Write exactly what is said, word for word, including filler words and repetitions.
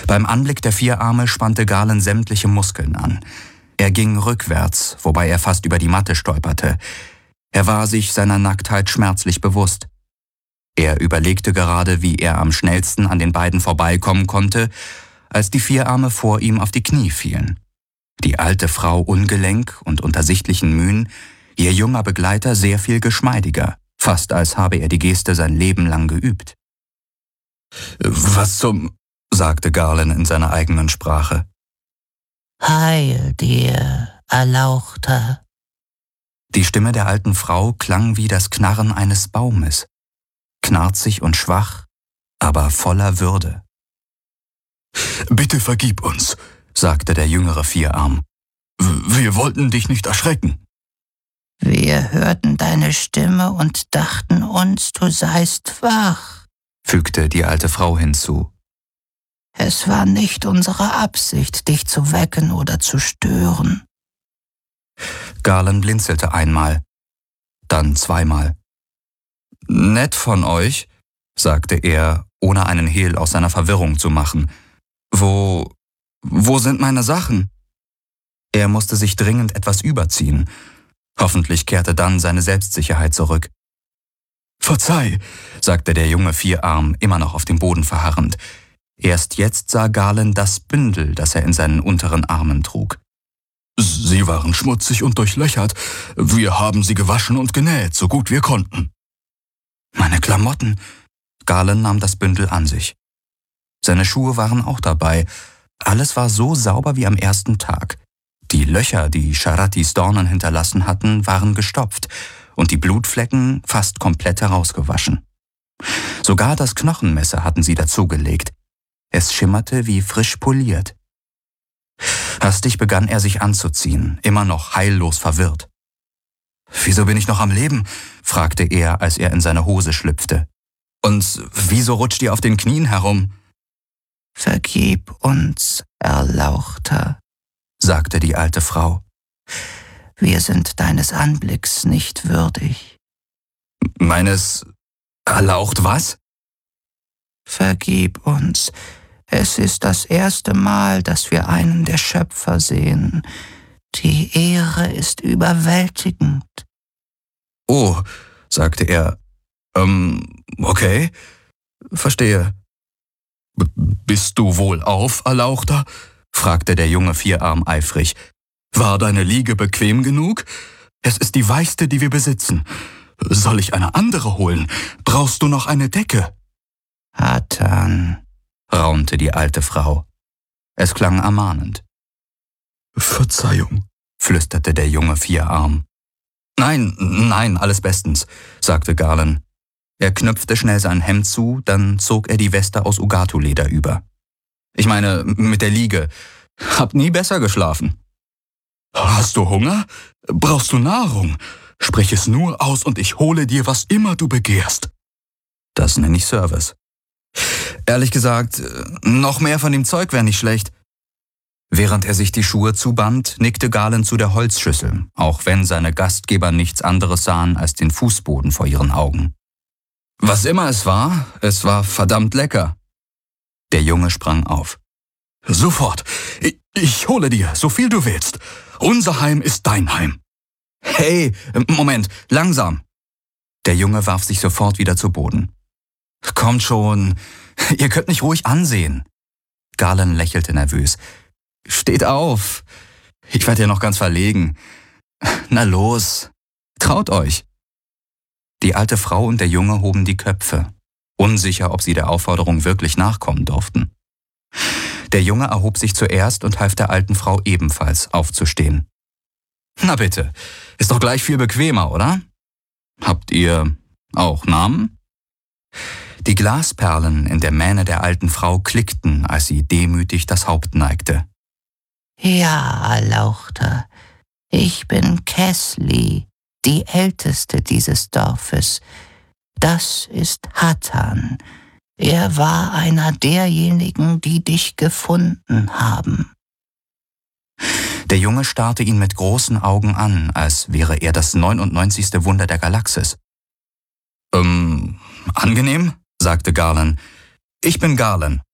Beim Anblick der Vierarme spannte Galen sämtliche Muskeln an. Er ging rückwärts, wobei er fast über die Matte stolperte. Er war sich seiner Nacktheit schmerzlich bewusst. Er überlegte gerade, wie er am schnellsten an den beiden vorbeikommen konnte, als die Vierarme vor ihm auf die Knie fielen. Die alte Frau ungelenk und unter sichtlichen Mühen, ihr junger Begleiter sehr viel geschmeidiger, fast als habe er die Geste sein Leben lang geübt. »Was zum...« sagte Galen in seiner eigenen Sprache. »Heil dir, Erlauchter.« Die Stimme der alten Frau klang wie das Knarren eines Baumes, knarzig und schwach, aber voller Würde. »Bitte vergib uns«, sagte der jüngere Vierarm. »Wir wollten dich nicht erschrecken.« »Wir hörten deine Stimme und dachten uns, du seist wach«, fügte die alte Frau hinzu. »Es war nicht unsere Absicht, dich zu wecken oder zu stören.« Galen blinzelte einmal, dann zweimal. »Nett von euch«, sagte er, ohne einen Hehl aus seiner Verwirrung zu machen. »Wo... wo sind meine Sachen?« Er musste sich dringend etwas überziehen. Hoffentlich kehrte dann seine Selbstsicherheit zurück. »Verzeih«, sagte der junge Vierarm, immer noch auf dem Boden verharrend. Erst jetzt sah Galen das Bündel, das er in seinen unteren Armen trug. »Sie waren schmutzig und durchlöchert. Wir haben sie gewaschen und genäht, so gut wir konnten.« »Meine Klamotten!« Galen nahm das Bündel an sich. Seine Schuhe waren auch dabei. Alles war so sauber wie am ersten Tag. Die Löcher, die Charatis Dornen hinterlassen hatten, waren gestopft und die Blutflecken fast komplett herausgewaschen. Sogar das Knochenmesser hatten sie dazugelegt. Es schimmerte wie frisch poliert. Hastig begann er sich anzuziehen, immer noch heillos verwirrt. »Wieso bin ich noch am Leben?« fragte er, als er in seine Hose schlüpfte. »Und wieso rutscht ihr auf den Knien herum?« »Vergib uns, Erlauchter«, sagte die alte Frau. »Wir sind deines Anblicks nicht würdig.« »Meines... erlaucht was?« »Vergib uns. Es ist das erste Mal, dass wir einen der Schöpfer sehen. Die Ehre ist überwältigend.« »Oh«, sagte er. »Ähm, okay, verstehe.« B- »Bist du wohlauf, Erlauchter?« fragte der junge Vierarm eifrig. »War deine Liege bequem genug? Es ist die weichste, die wir besitzen. Soll ich eine andere holen? Brauchst du noch eine Decke?« »Hatan«, raunte die alte Frau. Es klang ermahnend. »Verzeihung«, flüsterte der junge Vierarm. »Nein, nein, alles bestens«, sagte Galen. Er knöpfte schnell sein Hemd zu, dann zog er die Weste aus Ugatu-Leder über. »Ich meine, mit der Liege. Hab nie besser geschlafen.« »Hast du Hunger? Brauchst du Nahrung? Sprich es nur aus und ich hole dir, was immer du begehrst.« »Das nenne ich Service.« »Ehrlich gesagt, noch mehr von dem Zeug wäre nicht schlecht.« Während er sich die Schuhe zuband, nickte Galen zu der Holzschüssel, auch wenn seine Gastgeber nichts anderes sahen als den Fußboden vor ihren Augen. »Was immer es war, es war verdammt lecker.« Der Junge sprang auf. »Sofort! Ich, ich hole dir, so viel du willst. Unser Heim ist dein Heim.« »Hey, Moment, langsam!« Der Junge warf sich sofort wieder zu Boden. »Kommt schon, ihr könnt mich ruhig ansehen.« Galen lächelte nervös. »Steht auf, ich werde ja noch ganz verlegen. Na los, traut euch.« Die alte Frau und der Junge hoben die Köpfe, unsicher, ob sie der Aufforderung wirklich nachkommen durften. Der Junge erhob sich zuerst und half der alten Frau ebenfalls aufzustehen. »Na bitte, ist doch gleich viel bequemer, oder? Habt ihr auch Namen?« Die Glasperlen in der Mähne der alten Frau klickten, als sie demütig das Haupt neigte. »Ja, Erlauchter, ich bin Kesli, die Älteste dieses Dorfes. Das ist Hatan. Er war einer derjenigen, die dich gefunden haben.« Der Junge starrte ihn mit großen Augen an, als wäre er das neunundneunzigste Wunder der Galaxis. »Ähm, angenehm«, sagte Galen. »Ich bin Galen.«